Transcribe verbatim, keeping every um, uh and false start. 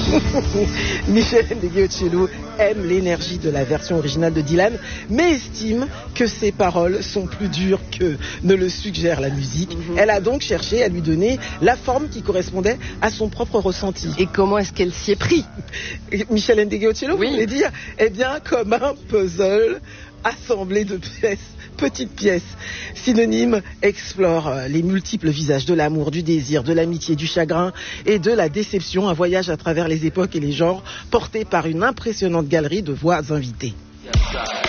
Michel Ndegeocello aime l'énergie de la version originale de Dylan, mais estime que ses paroles sont plus dures que ne le suggère la musique. Mm-hmm. Elle a donc cherché à lui donner la forme qui correspondait à son propre ressenti. Et comment est-ce qu'elle s'y est pris? Michel Ndegeocello, oui. vous voulez dire? Eh bien, comme un puzzle assemblé de pièces, petites pièces. Synonyme explore les multiples visages de l'amour, du désir, de l'amitié, du chagrin et de la déception. Un voyage à travers les époques et les genres porté par une impressionnante galerie de voix invitées. Yes,